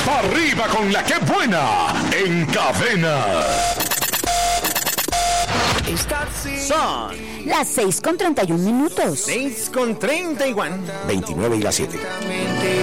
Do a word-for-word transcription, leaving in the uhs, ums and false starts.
Pa' arriba con la que buena en Cadena. Son las seis con treinta y un minutos. seis con treinta y uno. veintinueve y las siete.